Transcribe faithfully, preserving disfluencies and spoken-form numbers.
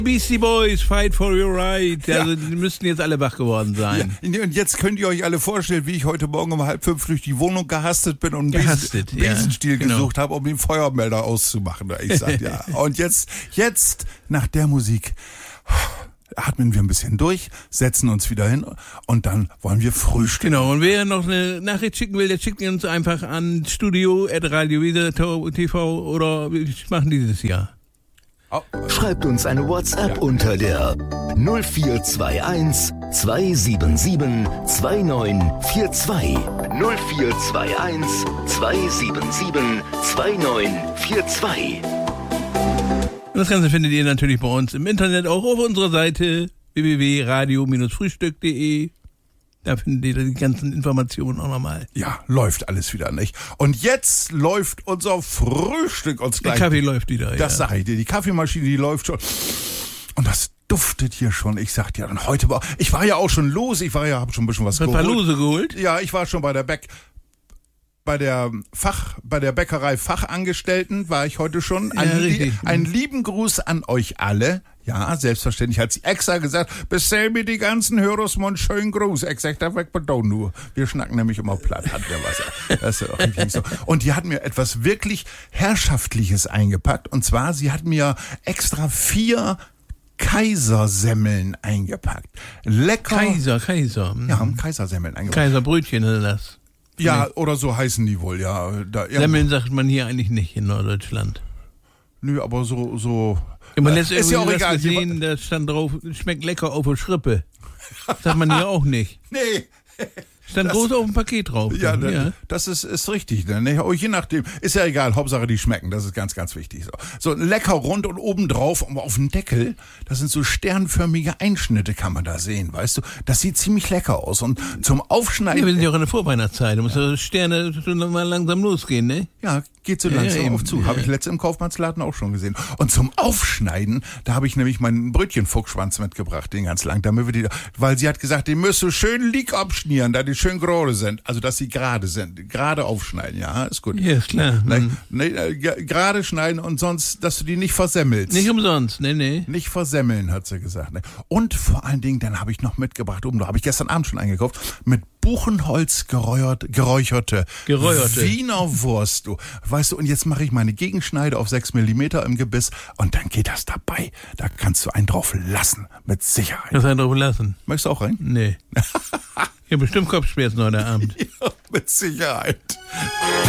Beastie Boys, Fight for Your Right. Ja. Also, die müssten jetzt alle wach geworden sein. Ja, und jetzt könnt ihr euch alle vorstellen, wie ich heute Morgen um halb fünf durch die Wohnung gehastet bin und einen Gehastet, Besen, ja, Besenstiel genau. gesucht habe, um den Feuermelder auszumachen. Ich sag ja. Und jetzt, jetzt nach der Musik atmen wir ein bisschen durch, setzen uns wieder hin und dann wollen wir frühstücken. Genau, und wer noch eine Nachricht schicken will, der schickt uns einfach an studio at radioweser T V oder wir machen dieses Jahr. Oh. Schreibt uns eine WhatsApp Ja. unter der null vier zwei eins zwei sieben sieben zwei neun vier zwei. null vier zwei eins zwei sieben sieben zwei neun vier zwei. Und das Ganze findet ihr natürlich bei uns im Internet, auch auf unserer Seite w w w punkt radio frühstück punkt de. Da findet ihr die ganzen Informationen auch nochmal. Ja, läuft alles wieder, nicht? Und jetzt läuft unser Frühstück uns Der gleich. Kaffee läuft wieder. Das ja. sag ich dir, die Kaffeemaschine, die läuft schon. Und das duftet hier schon. Ich sag dir, und heute war, ich war ja auch schon los, ich war ja, hab schon ein bisschen was Hast du ein geholt. paar Lose geholt? Ja, ich war schon bei der Bäck, bei der Fach, bei der Bäckerei Fachangestellten war ich heute schon. Ja, Ein, richtig. einen lieben Gruß an euch alle. Ja, selbstverständlich hat sie extra gesagt, bestell mir die ganzen Hörosmund schönen Gruß. Ich sag, da weg beton nur. Wir schnacken nämlich immer platt, hat der Wasser. Das ist ja auch richtig so. Und die hat mir etwas wirklich Herrschaftliches eingepackt. Und zwar, sie hat mir extra vier Kaisersemmeln eingepackt. Lecker. Kaiser, Kaiser. Ja, haben Kaisersemmeln eingepackt. Kaiserbrötchen ist das. Ja, oder so heißen die wohl, ja. Da, ja. Semmeln sagt man hier eigentlich nicht in Norddeutschland. Nö, aber so, so. Man äh, lässt ist ja auch irgendwie egal. was gesehen, da stand drauf, schmeckt lecker auf der Schrippe. Das sagt man hier auch nicht. Nee. Stand Das- groß auf dem Paket drauf. Ja, ja. ja. Das ist, ist richtig. Ne? Oh, je nachdem. Ist ja egal. Hauptsache, die schmecken. Das ist ganz, ganz wichtig. So, so lecker rund und obendrauf, aber auf dem Deckel, das sind so sternförmige Einschnitte, kann man da sehen, weißt du? Das sieht ziemlich lecker aus. Und zum Ja, Aufschneiden. wir sind ja auch in der Vorweihnachtszeit. Da muss ja. Sterne schon mal langsam losgehen, ne? Ja, geht so Ja, langsam ja, eben. auf zu. Ja. Habe ich letztens im Kaufmannsladen auch schon gesehen. Und zum Aufschneiden, da habe ich nämlich meinen Brötchenfuchsschwanz mitgebracht, den ganz lang, damit wir die, weil sie hat gesagt, die müsst du schön lieg abschnieren, da die schön gerade sind. Also, dass sie gerade sind. Gerade aufschneiden, ja, ist gut. Ja, ist klar. Ne, Mhm. ne, äh, ge- gerade schneiden und sonst, dass du die nicht versemmelst. Nicht umsonst, ne, ne. Nicht versemmeln, hat sie gesagt. Ne? Und vor allen Dingen, dann habe ich noch mitgebracht, oben, da habe ich gestern Abend schon eingekauft, mit Buchenholz geräuchert, geräucherte, Geräucherte. Wiener Wurst, du. Weißt du, und jetzt mache ich meine Gegenschneide auf sechs Millimeter im Gebiss und dann geht das dabei. Da kannst du einen drauf lassen, mit Sicherheit. Das hat er drauf lassen. Möchtest du auch rein? Nee. Ich habe bestimmt Kopfschmerzen heute Abend. Ja, mit Sicherheit.